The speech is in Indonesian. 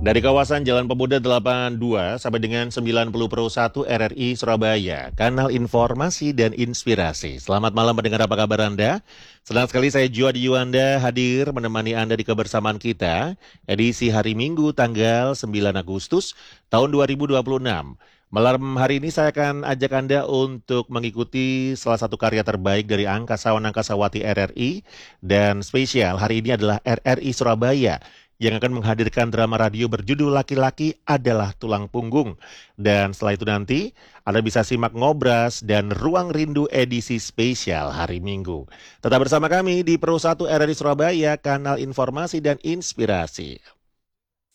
Dari kawasan Jalan Pemuda 82 sampai dengan 90 RRI Surabaya, kanal informasi dan inspirasi. Selamat malam pendengar, apa kabar Anda? Senang sekali saya Juadi Yuanda hadir menemani Anda di kebersamaan kita, edisi hari Minggu tanggal 9 Agustus tahun 2026. Malam hari ini saya akan ajak Anda untuk mengikuti salah satu karya terbaik dari Angkasawan Angkasawati RRI, dan spesial hari ini adalah RRI Surabaya yang akan menghadirkan drama radio berjudul Laki-Laki Adalah Tulang Punggung. Dan setelah itu nanti Anda bisa simak Ngobras dan Ruang Rindu edisi spesial hari Minggu. Tetap bersama kami di Pro 1 RRI Surabaya, kanal informasi dan inspirasi.